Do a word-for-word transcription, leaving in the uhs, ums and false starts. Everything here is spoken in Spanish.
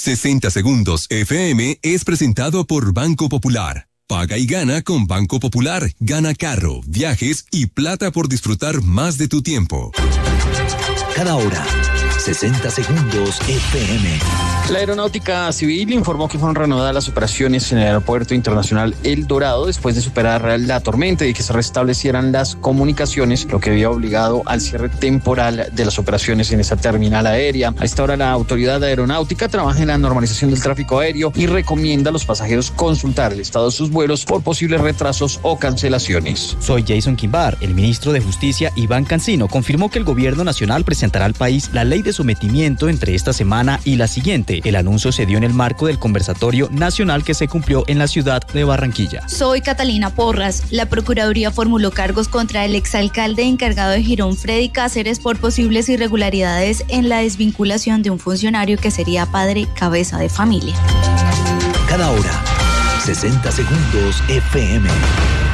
sesenta Segundos F M es presentado por Banco Popular. Paga y gana con Banco Popular. Gana carro, viajes y plata por disfrutar más de tu tiempo. Cada hora, sesenta Segundos F M. La Aeronáutica Civil informó que fueron reanudadas las operaciones en el Aeropuerto Internacional El Dorado después de superar la tormenta y que se restablecieran las comunicaciones, lo que había obligado al cierre temporal de las operaciones en esa terminal aérea. A esta hora la autoridad aeronáutica trabaja en la normalización del tráfico aéreo y recomienda a los pasajeros consultar el estado de sus vuelos por posibles retrasos o cancelaciones. Soy Jason Quimbar. El ministro de Justicia, Iván Cancino, confirmó que el gobierno nacional presentará al país la ley de sometimiento entre esta semana y la siguiente. El anuncio se dio en el marco del conversatorio nacional que se cumplió en la ciudad de Barranquilla. Soy Catalina Porras. La Procuraduría formuló cargos contra el exalcalde encargado de Girón, Freddy Cáceres, por posibles irregularidades en la desvinculación de un funcionario que sería padre cabeza de familia. Cada hora, sesenta Segundos F M.